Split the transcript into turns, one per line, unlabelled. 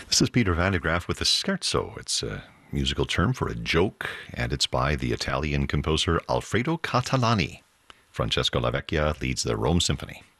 This is Peter Van de Graaff with a scherzo. It's a musical term for a joke, and it's by the Italian composer Alfredo Catalani. Francesco Lavecchia leads the Rome Symphony.